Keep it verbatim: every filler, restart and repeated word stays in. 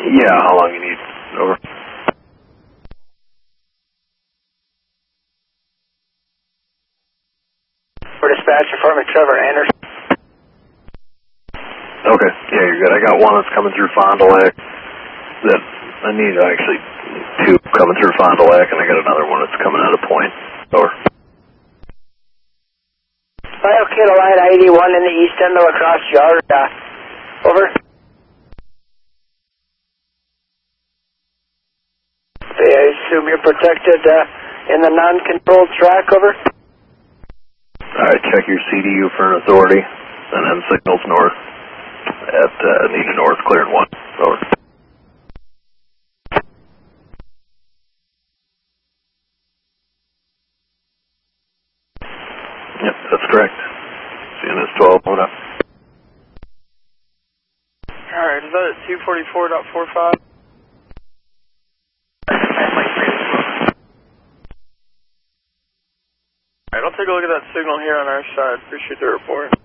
Yeah, how long you need? Over. For dispatch, informant Trevor Anderson. Okay, yeah, you're good. I got one that's coming through Fond du Lac that I need actually two coming through Fond du Lac, and I got another one that's coming out of Point. Over. Vital Kilo Line eighty-one in the east end of La Crosse Yard. Uh, over. I assume you're protected uh, in the non-controlled track. Over. Alright, check your C D U for an authority, and then signals north at uh, Nina North, cleared one. Over. Yep, that's correct. C N S twelve, hold up. Alright, is that at two forty-four point four five? Alright, I'll take a look at that signal here on our side. Appreciate the report.